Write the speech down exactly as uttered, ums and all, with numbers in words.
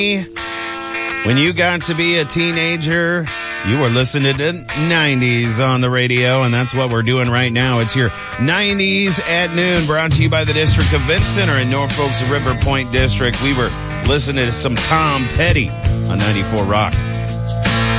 When you got to be a teenager, you were listening to nineties on the radio, and that's what we're doing right now. It's your nineties at noon, brought to you by the District Event Center in Norfolk's River Point District. We were listening to some Tom Petty on ninety-four Rock.